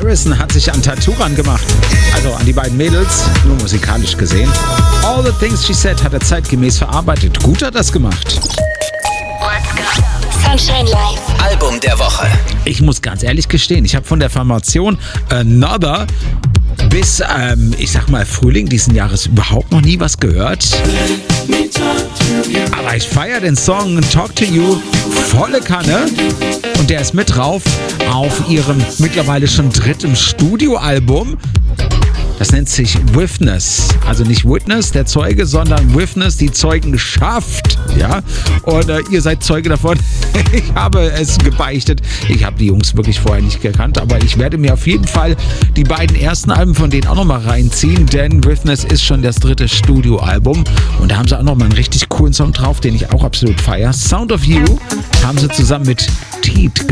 Harrison hat sich an Tattoo rangemacht. Also an die beiden Mädels, nur musikalisch gesehen. All the Things She Said hat er zeitgemäß verarbeitet. Gut hat das gemacht. Sunshine Live. Album der Woche. Ich muss ganz ehrlich gestehen, ich habe von der Formation Another bis, ich sag mal, Frühling diesen Jahres überhaupt noch nie was gehört. Aber ich feiere den Song Talk to You volle Kanne. Und der ist mit drauf auf ihrem mittlerweile schon dritten Studioalbum. Das nennt sich Witness. Also nicht Witness, der Zeuge, sondern Witness, die Zeugenschaft. Ja? Und ihr seid Zeuge davon. Ich habe es gebeichtet. Ich habe die Jungs wirklich vorher nicht gekannt. Aber ich werde mir auf jeden Fall die beiden ersten Alben von denen auch nochmal reinziehen. Denn Witness ist schon das dritte Studioalbum. Und da haben sie auch nochmal einen richtig coolen Song drauf, den ich auch absolut feiere. Sound of You haben sie zusammen mit Teet gemacht.